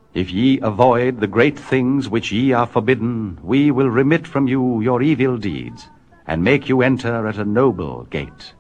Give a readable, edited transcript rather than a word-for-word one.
If ye avoid the great things which ye are forbidden, we will remit from you your evil deeds, and make you enter at a noble gate.